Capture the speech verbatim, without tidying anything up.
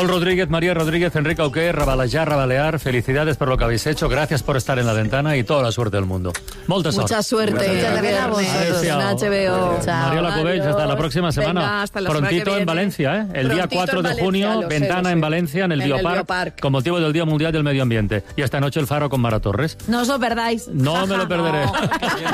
Paul Rodríguez, María Rodríguez, Enrique Auqué, Rabalejar, Rabalear, felicidades por lo que habéis hecho, gracias por estar en la ventana y toda la suerte del mundo. Molta sort. Mucha suerte. Muchas gracias a vosotros. En H B O. Chao. Mariela Cubells, hasta la próxima semana. Venga, hasta la semana que Prontito en viene. Valencia, ¿eh? El día Prontito cuatro en de Valencia, junio, lo sé, ventana lo sé. en Valencia, en el En el Biopark, Biopark. con motivo del Día Mundial del Medio Ambiente. Y esta noche el Faro con Mara Torres. No os lo perdáis. No me lo perderé.